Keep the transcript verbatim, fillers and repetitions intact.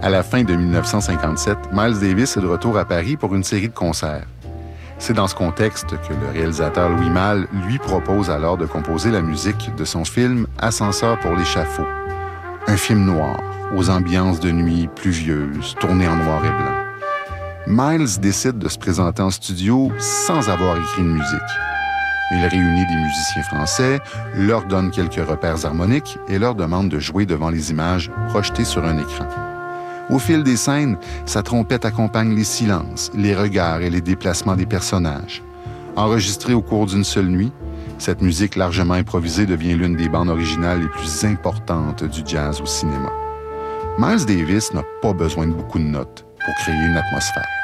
À la fin de mille neuf cent cinquante-sept, Miles Davis est de retour à Paris pour une série de concerts. C'est dans ce contexte que le réalisateur Louis Malle lui propose alors de composer la musique de son film « Ascenseur pour l'échafaud », un film noir, aux ambiances de nuit pluvieuses, tourné en noir et blanc. Miles décide de se présenter en studio sans avoir écrit une musique. Il réunit des musiciens français, leur donne quelques repères harmoniques et leur demande de jouer devant les images projetées sur un écran. Au fil des scènes, sa trompette accompagne les silences, les regards et les déplacements des personnages. Enregistrée au cours d'une seule nuit, cette musique largement improvisée devient l'une des bandes originales les plus importantes du jazz au cinéma. Miles Davis n'a pas besoin de beaucoup de notes pour créer une atmosphère.